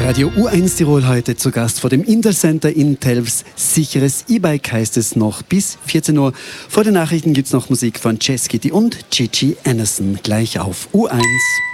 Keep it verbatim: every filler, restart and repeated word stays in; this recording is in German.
Radio U eins Tirol heute zu Gast vor dem Intercenter in Telfs. Sicheres E-Bike heißt es noch bis vierzehn Uhr. Vor den Nachrichten gibt es noch Musik von Chess Kitty und Gigi Anderson. Gleich auf U eins.